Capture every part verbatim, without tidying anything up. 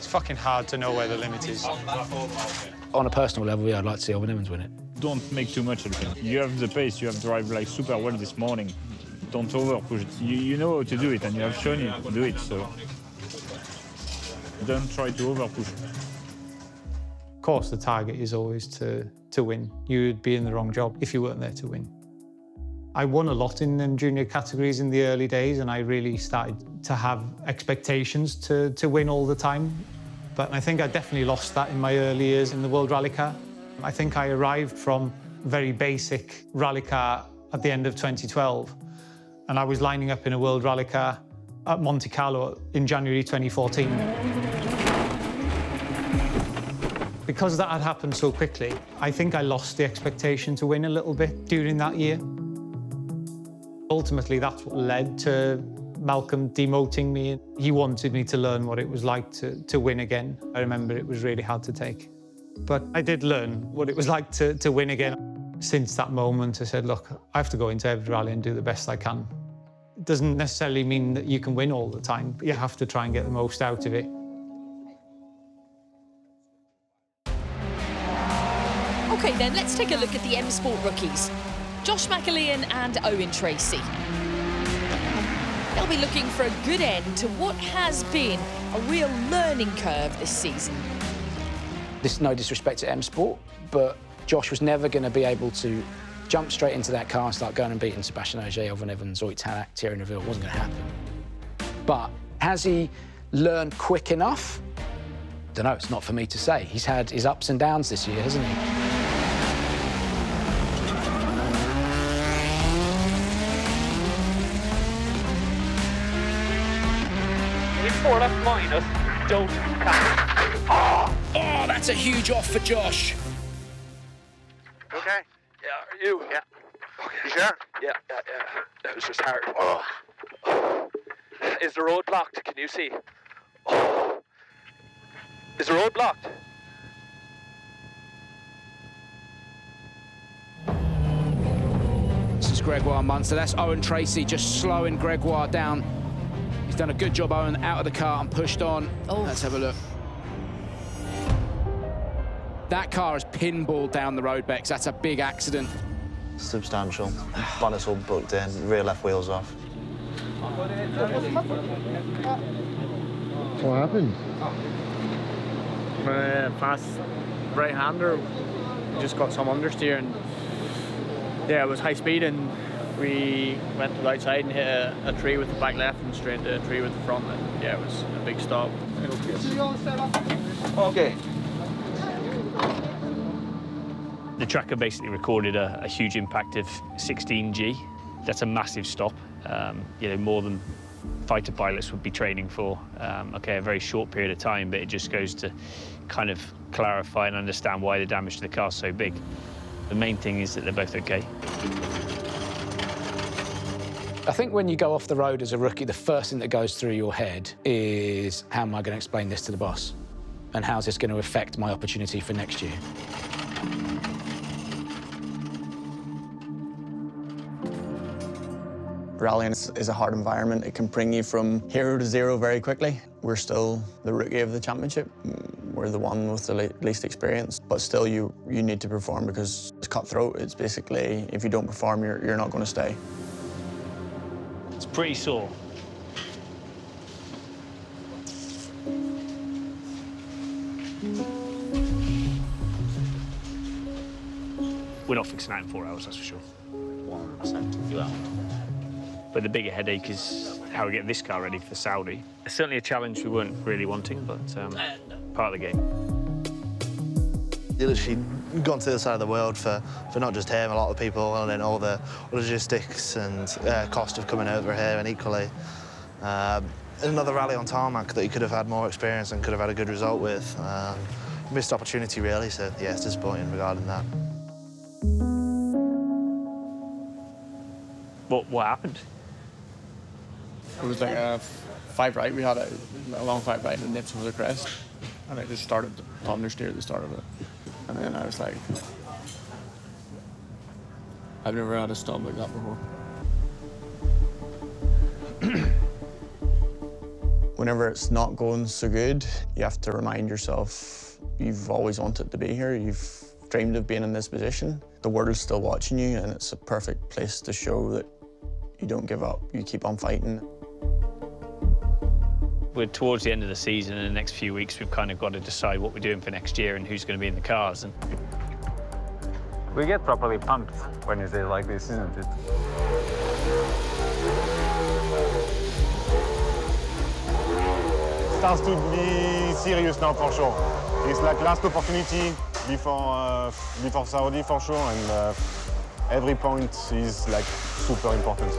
It's fucking hard to know where the limit is. On a personal level, yeah, I'd like to see Elfyn Evans win it. Don't make too much of it. You have the pace, you have drive like super well this morning. Don't over push it. You, you know how to do it, and you have shown you to do it, so don't try to over push it. Of course, the target is always to, to win. You'd be in the wrong job if you weren't there to win. I won a lot in them junior categories in the early days, and I really started to have expectations to, to win all the time. But I think I definitely lost that in my early years in the World Rally Car. I think I arrived from very basic rally car at the end of twenty twelve, and I was lining up in a World Rally Car at Monte Carlo in January twenty fourteen. Because that had happened so quickly, I think I lost the expectation to win a little bit during that year. Ultimately, that's what led to Malcolm demoting me. He wanted me to learn what it was like to, to win again. I remember it was really hard to take. But I did learn what it was like to, to win again. Since that moment, I said, look, I have to go into every rally and do the best I can. It doesn't necessarily mean that you can win all the time, but you have to try and get the most out of it. OK, then, let's take a look at the M Sport rookies. Josh McAlean and Owen Tracy. They'll be looking for a good end to what has been a real learning curve this season. This is no disrespect to M Sport, but Josh was never going to be able to jump straight into that car and start going and beating Sebastian Ogier, Elfyn Evans, Ott Tänak, Thierry Neuville. It wasn't going to happen. But has he learned quick enough? Don't know, it's not for me to say. He's had his ups and downs this year, hasn't he? Four left minus, don't catch. Oh, oh, that's a huge off for Josh. Okay. Yeah, are you? Yeah. Okay. You sure? Yeah, yeah, yeah. That was just hard. Oh. Is the road blocked? Can you see? Oh. Is the road blocked? This is Gregoire Munster. That's Owen Tracy just slowing Gregoire down. He's done a good job, Owen, out of the car and pushed on. Oh. Let's have a look. That car has pinballed down the road, Bex. That's a big accident. Substantial. Bonnet's all booked in, rear left wheel's off. What happened? Uh, fast right-hander just got some understeer, and yeah, it was high speed, and we went to the outside and hit a, a tree with the back left and straight into a tree with the front, and yeah, it was a big stop. Okay. The tracker basically recorded a, a huge impact of sixteen G. That's a massive stop, um, you know, more than fighter pilots would be training for, um, okay, a very short period of time, but it just goes to kind of clarify and understand why the damage to the car is so big. The main thing is that they're both okay. I think when you go off the road as a rookie, the first thing that goes through your head is, how am I going to explain this to the boss? And how's this going to affect my opportunity for next year? Rallying is a hard environment. It can bring you from hero to zero very quickly. We're still the rookie of the championship. We're the one with the le least experience, but still you, you need to perform because it's cutthroat. It's basically, if you don't perform, you're, you're not going to stay. It's pretty sore. We're not fixing that in four hours, that's for sure. one hundred percent. You are. But the bigger headache is how we get this car ready for Saudi. It's certainly a challenge we weren't really wanting, but um, part of the game. You've literally gone to the other side of the world for, for not just him, a lot of people, and then all the logistics and uh, cost of coming over here, and equally um, another rally on tarmac that you could have had more experience and could have had a good result with. Um, missed opportunity, really, so yeah, it's disappointing regarding that. What, what happened? It was like a five right. We had a, a long five right and nipped to the crest, and I just started to understeer at the start of it. And then I was like, I've never had a stop like that before. Whenever it's not going so good, you have to remind yourself you've always wanted to be here. You've dreamed of being in this position. The world's still watching you, and it's a perfect place to show that you don't give up, you keep on fighting. We're towards the end of the season, and in the next few weeks we've kind of got to decide what we're doing for next year and who's going to be in the cars. And we get properly pumped when it's days like this, isn't it? Starts to be serious now for sure. It's like last opportunity before uh, before Saudi for sure, and uh, every point is like super important.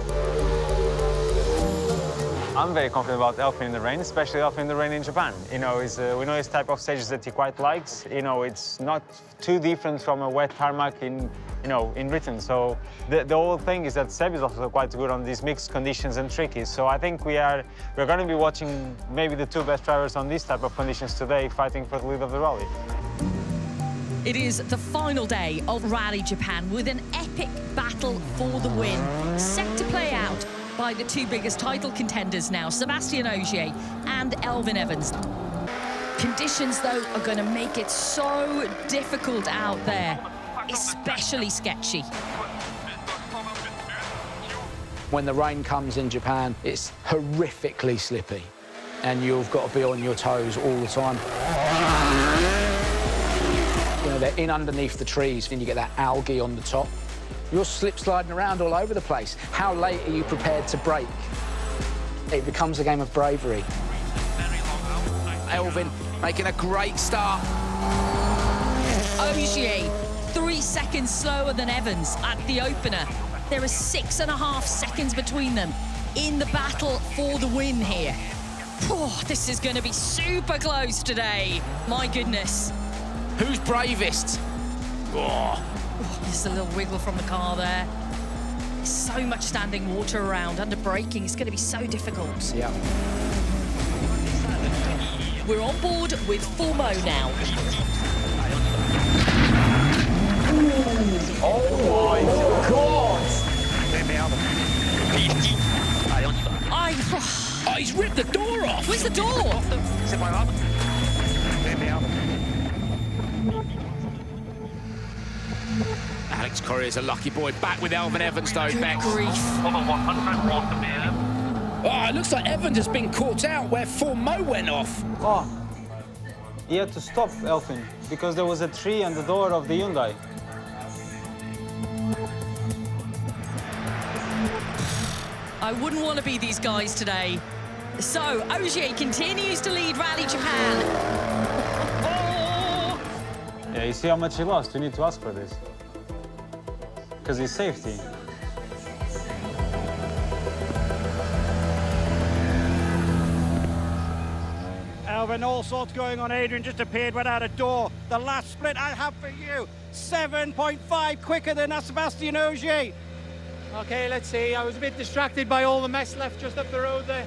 I'm very confident about Elfyn in the rain, especially Elfyn in the rain in Japan. You know, it's, uh, we know his type of stages that he quite likes. You know, it's not too different from a wet tarmac in, you know, in Britain. So the, the whole thing is that Seb is also quite good on these mixed conditions and trickies. So I think we are we're going to be watching maybe the two best drivers on these type of conditions today, fighting for the lead of the rally. It is the final day of Rally Japan with an epic battle for the win, set to play out by the two biggest title contenders now, Sébastien Ogier and Elfyn Evans. Conditions, though, are going to make it so difficult out there, especially sketchy. When the rain comes in Japan, it's horrifically slippy, and you've got to be on your toes all the time. You know, they're in underneath the trees, and you get that algae on the top. You're slip sliding around all over the place. How late are you prepared to brake? It becomes a game of bravery. Elfyn making a great start. Ogier, three seconds slower than Evans at the opener. There are six and a half seconds between them in the battle for the win here. Oh, this is going to be super close today. My goodness. Who's bravest? Oh. Oh, there's a little wiggle from the car there. There's so much standing water around under braking. It's going to be so difficult. Yeah. We're on board with Formo now. Oh my God! I... Oh, he's ripped the door off! Where's the door? Alex Corrier's a lucky boy. Back with Elfyn Evans, though, Good Bex. grief. Oh, it looks like Evans has been caught out where Formo went off. Oh, he had to stop Elfyn because there was a tree on the door of the Hyundai. I wouldn't want to be these guys today. So, Ogier continues to lead Rally Japan. Oh! Yeah, you see how much he lost? We need to ask for this. Because his safety. Elfyn, all sorts going on. Adrian just appeared without a door. The last split I have for you, seven point five quicker than Sébastien Ogier. Okay, let's see. I was a bit distracted by all the mess left just up the road there.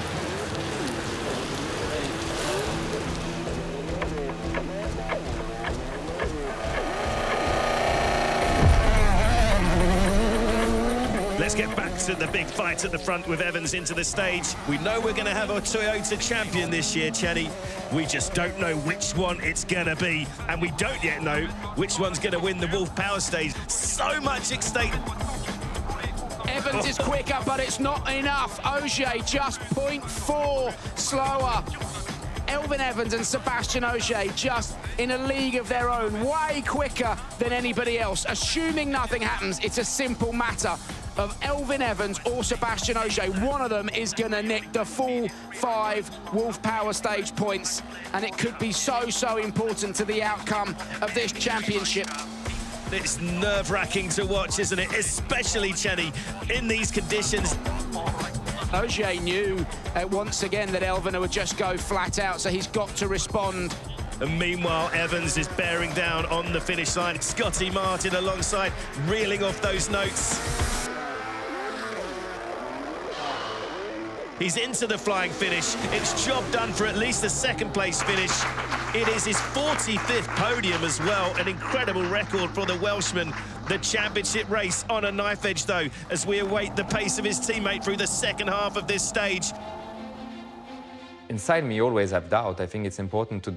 Let's get back to the big fight at the front with Evans into the stage. We know we're going to have a Toyota champion this year, Chenny. We just don't know which one it's going to be. And we don't yet know which one's going to win the Wolf Power stage. So much at stake. Evans is quicker, but it's not enough. Ogier just zero point four slower. Elfyn Evans and Sébastien Ogier just in a league of their own, way quicker than anybody else. Assuming nothing happens, it's a simple matter of Elfyn Evans or Sébastien Ogier. One of them is going to nick the full five Wolf Power stage points, and it could be so, so important to the outcome of this championship. It's nerve-wracking to watch, isn't it? Especially, Chenny, in these conditions. Ogier knew uh, once again that Elfyn would just go flat out, so he's got to respond. And meanwhile, Evans is bearing down on the finish line. Scotty Martin alongside, reeling off those notes. He's into the flying finish. It's job done for at least a second place finish. It is his forty-fifth podium as well. An incredible record for the Welshman. The championship race on a knife edge, though, as we await the pace of his teammate through the second half of this stage. inside me always have doubt. I think it's important to